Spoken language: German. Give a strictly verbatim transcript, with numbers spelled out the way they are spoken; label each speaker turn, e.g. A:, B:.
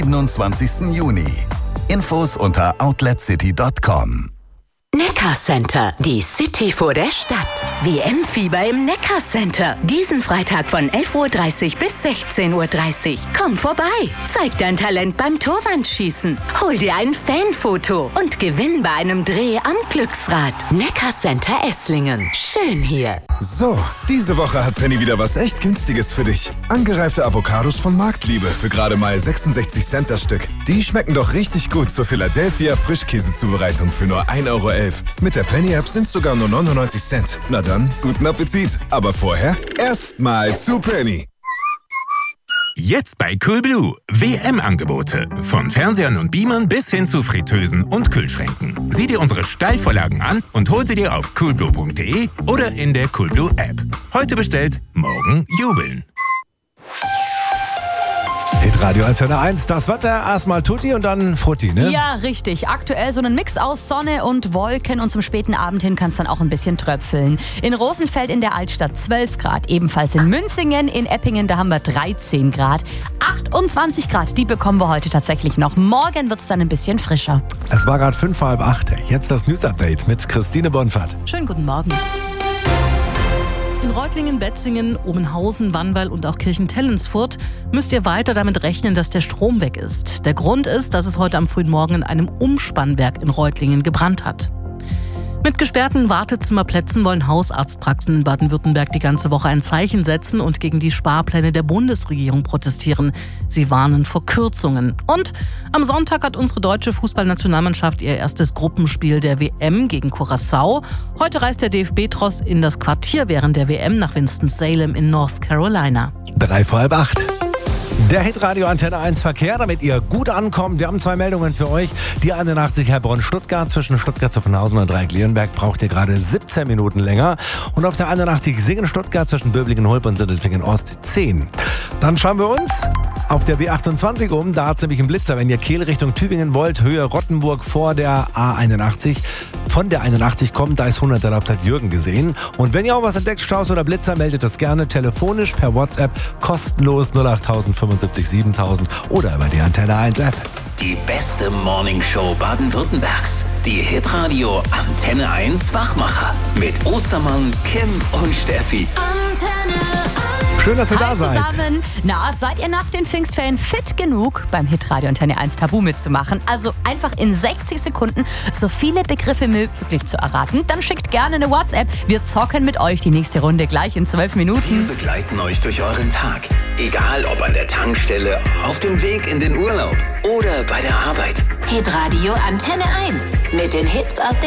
A: siebenundzwanzigsten Juni. Infos unter outlet city punkt com.
B: Neckar-Center, die City vor der Stadt. W M-Fieber im Neckar-Center. Diesen Freitag von elf Uhr dreißig bis sechzehn Uhr dreißig. Komm vorbei, zeig dein Talent beim Torwandschießen, hol dir ein Fanfoto und gewinn bei einem Dreh am Glücksrad. Neckar-Center Esslingen. Schön hier.
C: So, diese Woche hat Penny wieder was echt Günstiges für dich. Angereifte Avocados von Marktliebe für gerade mal sechsundsechzig Cent das Stück. Die schmecken doch richtig gut zur Philadelphia Frischkäsezubereitung für nur ein Euro elf. Mit der Penny-App sind es sogar nur neunundneunzig Cent. Na dann, guten Appetit. Aber vorher erstmal zu Penny.
D: Jetzt bei Coolblue. W M-Angebote. Von Fernsehern und Beamern bis hin zu Fritteusen und Kühlschränken. Sieh dir unsere Steilvorlagen an und hol sie dir auf coolblue punkt de oder in der Coolblue-App. Heute bestellt, morgen jubeln.
E: Hitradio Antenne eins, das Wetter erstmal Tutti und dann Frutti, ne?
F: Ja, richtig. Aktuell so ein Mix aus Sonne und Wolken und zum späten Abend hin kann es dann auch ein bisschen tröpfeln. In Rosenfeld in der Altstadt zwölf Grad, ebenfalls in Münzingen, in Eppingen, da haben wir dreizehn Grad. achtundzwanzig Grad, die bekommen wir heute tatsächlich noch. Morgen wird es dann ein bisschen frischer.
E: Es war gerade fünf, halb acht. Jetzt das News-Update mit Christine Bonfert.
G: Schönen guten Morgen. In Reutlingen, Betzingen, Obenhausen, Wannweil und auch Kirchentellensfurt müsst ihr weiter damit rechnen, dass der Strom weg ist. Der Grund ist, dass es heute am frühen Morgen in einem Umspannwerk in Reutlingen gebrannt hat. Mit gesperrten Wartezimmerplätzen wollen Hausarztpraxen in Baden-Württemberg die ganze Woche ein Zeichen setzen und gegen die Sparpläne der Bundesregierung protestieren. Sie warnen vor Kürzungen. Und am Sonntag hat unsere deutsche Fußballnationalmannschaft ihr erstes Gruppenspiel der W M gegen Curaçao. Heute reist der D F B-Tross in das Quartier während der W M nach Winston-Salem in North Carolina.
E: Drei vor halb acht. Der Hitradio Antenne eins Verkehr, damit ihr gut ankommt. Wir haben zwei Meldungen für euch. Die einundachtzig Heilbronn-Stuttgart zwischen Stuttgart-Zuffenhausen und Dreieck-Leonberg braucht ihr gerade siebzehn Minuten länger. Und auf der einundachtzig Singen-Stuttgart zwischen Böblingen-Hulb und Sindelfingen-Ost zehn. Dann schauen wir uns auf der B achtundzwanzig um. Da hat es nämlich einen Blitzer. Wenn ihr Kehl Richtung Tübingen wollt, Höhe Rottenburg vor der A einundachtzig. Von der einundachtzig kommt, da ist hundert erlaubt, hat Jürgen gesehen. Und wenn ihr auch was entdeckt, Staus oder Blitzer, meldet das gerne telefonisch per WhatsApp kostenlos null acht fünfundsiebzig siebentausend oder über die Antenne eins App.
H: Die beste Morningshow Baden-Württembergs. Die Hitradio Antenne eins Wachmacher. Mit Ostermann, Kim und Steffi.
F: Antenne eins.
E: Schön, dass ihr
F: Hi
E: da seid.
F: Zusammen. Na, seid ihr nach den Pfingstferien fit genug, beim Hitradio Antenne eins Tabu mitzumachen? Also einfach in sechzig Sekunden so viele Begriffe möglich zu erraten. Dann schickt gerne eine WhatsApp. Wir zocken mit euch die nächste Runde gleich in zwölf Minuten.
H: Wir begleiten euch durch euren Tag. Egal ob an der Tankstelle, auf dem Weg in den Urlaub oder bei der Arbeit.
B: Hitradio Antenne eins mit den Hits aus der